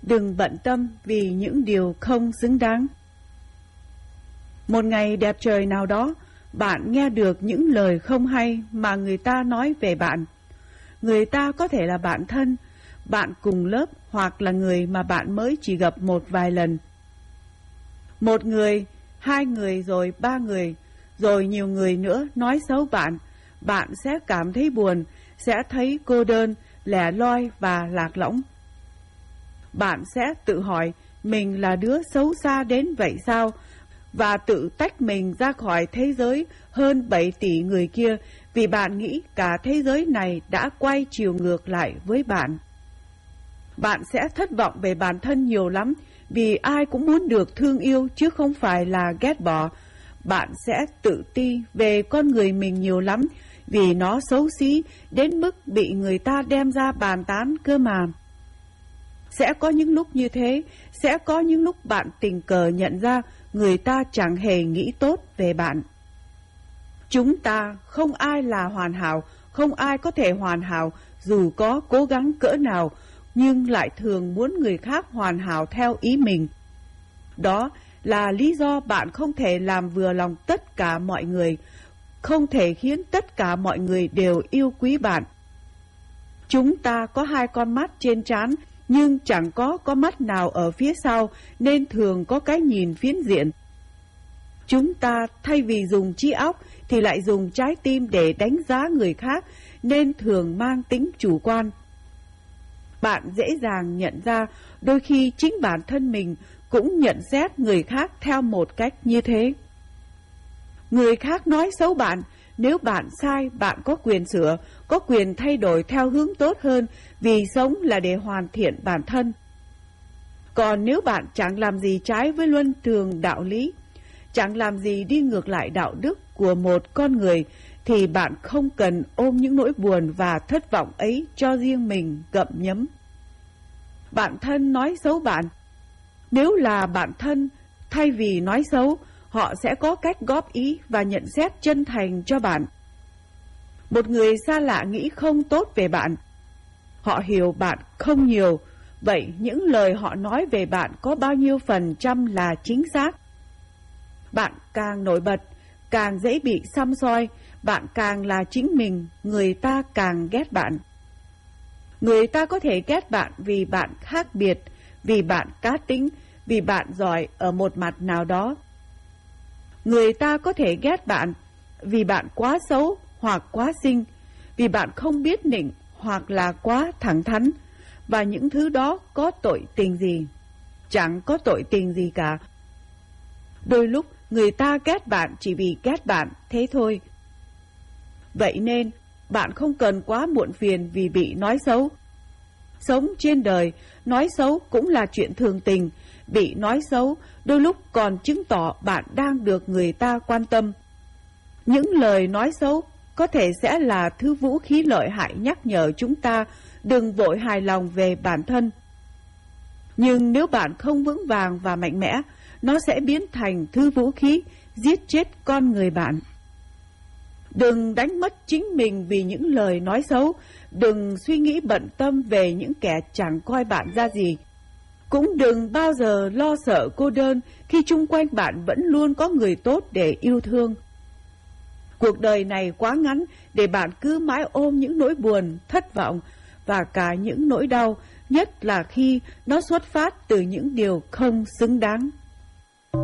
Đừng bận tâm vì những điều không xứng đáng. Một ngày đẹp trời nào đó, bạn nghe được những lời không hay mà người ta nói về bạn. Người ta có thể là bạn thân, bạn cùng lớp hoặc là người mà bạn mới chỉ gặp một vài lần. Một người, hai người rồi ba người, rồi nhiều người nữa nói xấu bạn. Bạn sẽ cảm thấy buồn, sẽ thấy cô đơn, lẻ loi và lạc lõng. Bạn sẽ tự hỏi mình là đứa xấu xa đến vậy sao, và tự tách mình ra khỏi thế giới hơn 7 tỷ người kia vì bạn nghĩ cả thế giới này đã quay chiều ngược lại với bạn. Bạn sẽ thất vọng về bản thân nhiều lắm vì ai cũng muốn được thương yêu chứ không phải là ghét bỏ. Bạn sẽ tự ti về con người mình nhiều lắm vì nó xấu xí đến mức bị người ta đem ra bàn tán cơ mà. Sẽ có những lúc như thế, sẽ có những lúc bạn tình cờ nhận ra người ta chẳng hề nghĩ tốt về bạn. Chúng ta không ai là hoàn hảo, không ai có thể hoàn hảo dù có cố gắng cỡ nào, nhưng lại thường muốn người khác hoàn hảo theo ý mình. Đó là lý do bạn không thể làm vừa lòng tất cả mọi người, không thể khiến tất cả mọi người đều yêu quý bạn. Chúng ta có hai con mắt trên trán, nhưng chẳng có con mắt nào ở phía sau, nên thường có cái nhìn phiến diện. Chúng ta thay vì dùng trí óc thì lại dùng trái tim để đánh giá người khác, nên thường mang tính chủ quan. Bạn dễ dàng nhận ra đôi khi chính bản thân mình cũng nhận xét người khác theo một cách như thế. Người khác nói xấu bạn, nếu bạn sai, bạn có quyền sửa, có quyền thay đổi theo hướng tốt hơn, vì sống là để hoàn thiện bản thân. Còn nếu bạn chẳng làm gì trái với luân thường đạo lý, chẳng làm gì đi ngược lại đạo đức của một con người, thì bạn không cần ôm những nỗi buồn và thất vọng ấy cho riêng mình gặm nhấm. Bạn thân nói xấu bạn. Nếu là bạn thân, thay vì nói xấu, họ sẽ có cách góp ý và nhận xét chân thành cho bạn. Một người xa lạ nghĩ không tốt về bạn. Họ hiểu bạn không nhiều, vậy những lời họ nói về bạn có bao nhiêu phần trăm là chính xác? Bạn càng nổi bật, càng dễ bị săm soi, bạn càng là chính mình, người ta càng ghét bạn. Người ta có thể ghét bạn vì bạn khác biệt, vì bạn cá tính, vì bạn giỏi ở một mặt nào đó. Người ta có thể ghét bạn vì bạn quá xấu hoặc quá xinh, vì bạn không biết nịnh hoặc là quá thẳng thắn, và những thứ đó có tội tình gì? Chẳng có tội tình gì cả. Đôi lúc người ta ghét bạn chỉ vì ghét bạn, thế thôi. Vậy nên, bạn không cần quá muộn phiền vì bị nói xấu. Sống trên đời, nói xấu cũng là chuyện thường tình. Bị nói xấu đôi lúc còn chứng tỏ bạn đang được người ta quan tâm. Những lời nói xấu có thể sẽ là thứ vũ khí lợi hại nhắc nhở chúng ta đừng vội hài lòng về bản thân. Nhưng nếu bạn không vững vàng và mạnh mẽ, nó sẽ biến thành thứ vũ khí giết chết con người bạn. Đừng đánh mất chính mình vì những lời nói xấu, đừng suy nghĩ bận tâm về những kẻ chẳng coi bạn ra gì. Cũng đừng bao giờ lo sợ cô đơn khi chung quanh bạn vẫn luôn có người tốt để yêu thương. Cuộc đời này quá ngắn để bạn cứ mãi ôm những nỗi buồn, thất vọng và cả những nỗi đau, nhất là khi nó xuất phát từ những điều không xứng đáng.